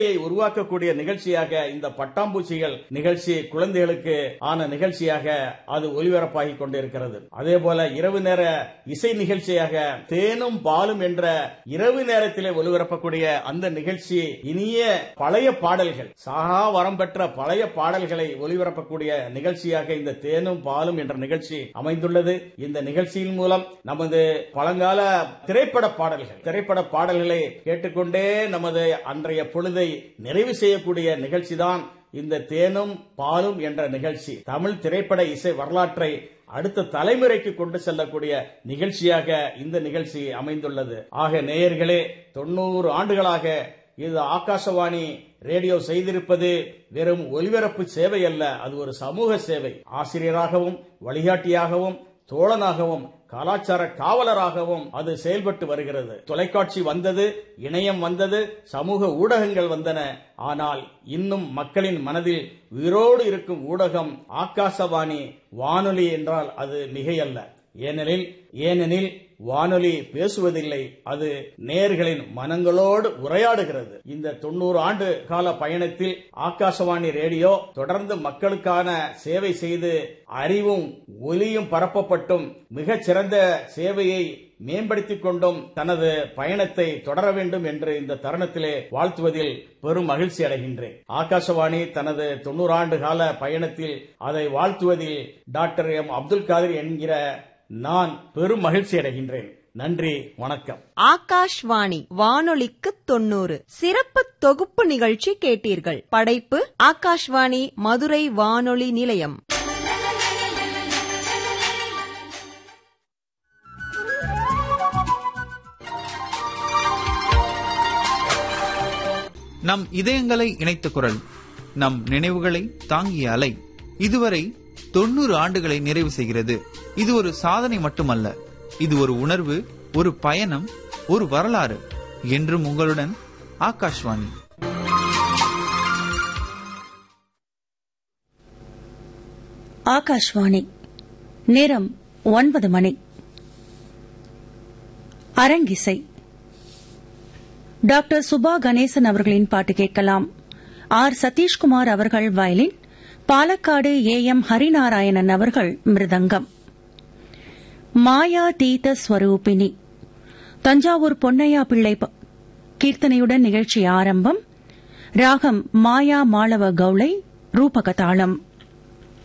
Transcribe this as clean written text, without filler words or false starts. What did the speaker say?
உருவாக்கக்கூடிய நிகழ்ச்சியாக இந்த பட்டாம்பூச்சிகள் நிகழ்ச்சி குழந்தைகளுக்கு ஆன நிகழ்ச்சியாக அது ஒலிபரப்பாகிக் கொண்டிருக்கிறது. அதே போல இரவு நேர இசை நிகழ்ச்சியாக தேனும் பாலும் என்ற இரவு நேரத்திலே ஒலிபரப்பக்கூடிய அந்த நிகழ்ச்சி இனிய பழைய பாடல்கள், சாகா வரம் பெற்ற பழைய பாடல்களை ஒலிபரப்பக்கூடிய நிகழ்ச்சியாக இந்த தேனும் பாலும் என்ற நிகழ்ச்சி அமைந்துள்ளது. இந்த நிகழ்ச்சியின் மூலம் நமது பழங்கால திரைப்பட பாடல்களை கேட்டுக்கொண்டே நமது அன்றைய பொழுதை நிறைவு செய்யக்கூடிய நிகழ்ச்சிதான் இந்த தேனும் பாலும் என்ற நிகழ்ச்சி. தமிழ் திரைப்பட இசை வரலாற்றை அடுத்த தலைமுறைக்கு கொண்டு செல்லக்கூடிய நிகழ்ச்சியாக இந்த நிகழ்ச்சி அமைந்துள்ளது. ஆக நேயர்களே, 90 ஆண்டுகளாக இது ஆகாசவாணி ரேடியோ செய்திருப்பது வெறும் ஒலிபரப்பு சேவை அல்ல, அது ஒரு சமூக சேவை. ஆசிரியராகவும் வழிகாட்டியாகவும் தோழனாகவும் கலாச்சார காவலராகவும் அது செயல்பட்டு வருகிறது. தொலைக்காட்சி வந்தது, இணையம் வந்தது, சமூக ஊடகங்கள் வந்தன. ஆனால் இன்னும் மக்களின் மனதில் உயிரோடு இருக்கும் ஊடகம் ஆகாசவாணி வானொலி என்றால் அது மிகையல்ல. ஏனெனில் வானொலி பேசுவதில்லை, அது நேயர்களின் மனங்களோடு உரையாடுகிறது. இந்த 90 ஆண்டு கால பயணத்தில் ஆகாசவாணி ரேடியோ தொடர்ந்து மக்களுக்கான சேவை செய்து அறிவும் ஒலியும் பரப்பப்பட்டும் மிகச் சிறந்த சேவையை மேம்படுத்திக் கொண்டும் தனது பயணத்தை தொடர வேண்டும் என்று இந்த தருணத்திலே வாழ்த்துவதில் பெரும் மகிழ்ச்சி அடைகின்றேன். ஆகாசவாணி தனது 90 ஆண்டு கால பயணத்தில் அதை வாழ்த்துவதில் டாக்டர் எம் அப்துல் காதிர் என்கிற நான் பெரும் மகிழ்ச்சி அடைகின்றேன். நன்றி, வணக்கம். ஆகாஷ்வாணி வானொலிக்கு 90 சிறப்பு தொகுப்பு நிகழ்ச்சி கேட்டீர்கள். படைப்பு ஆகாஷ்வாணி மதுரை வானொலி நிலையம். நம் இதயங்களை இணைத்த குரல், நம் நினைவுகளை தாங்கிய அலை. இதுவரை 90 ஆண்டுகளை நிறைவு செய்கிறது. இது ஒரு சாதனை மட்டுமல்ல, இது ஒரு உணர்வு, ஒரு பயணம், ஒரு வரலாறு. என்றும் உங்களுடன் ஆகாஷ்வாணி. ஆகாஷ்வாணி. நேரம் 9 மணி. அரங்கிசை. டாக்டர் சுபா கணேசன் அவர்களின் பாட்டு கேட்கலாம். ஆர் சதீஷ்குமார் அவர்கள் வயலின், பாலக்காடு ஏஎம் ஹரிநாராயணன் அவர்கள் மிருதங்கம். மாயா தீத ஸ்வரூபிணி, தஞ்சாவூர் பொன்னையா பிள்ளை கீர்த்தனையுடன் நிகழ்ச்சி ஆரம்பம். ராகம் மாயா மாளவ கவுளை, ரூபகதாளம்.